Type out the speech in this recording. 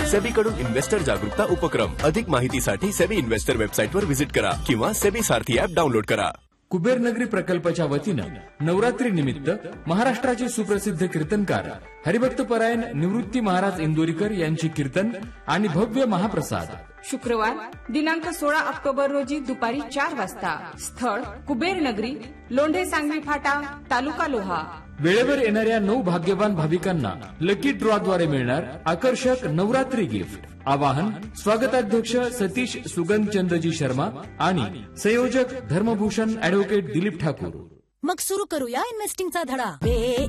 SEBI कडून investor जागरूकता उपक्रम. अधिक माहितीसाठी सेबी इन्व्हेस्टर वेबसाईटवर व्हिजिट करा किंवा सेबी सारथी ऍप डाउनलोड करा. कुबेर नगरी प्रकल्पाच्या वतीनं नवरात्री निमित्त महाराष्ट्राचे सुप्रसिद्ध कीर्तनकार हरिभक्त परायण निवृत्ती महाराज इंदोरीकर यांची कीर्तन आणि भव्य महाप्रसाद. शुक्रवार दिनांक 16 ऑक्टोबर रोजी दुपारी 4 वाजता. स्थळ कुबेर नगरी, लोंढे सांगवी फाटा, तालुका लोहा. वेळेवर येणाऱ्या 9 भाग्यवान भाविकांना लकी ड्रॉद्वारे मिळणार आकर्षक नवरात्री गिफ्ट. आवाहन स्वागताध्यक्ष सतीश सुगंधचंदजी शर्मा आणि संयोजक धर्मभूषण ऍडव्होकेट दिलीप ठाकूर. मग सुरू करूया इन्व्हेस्टिंगचा धडा.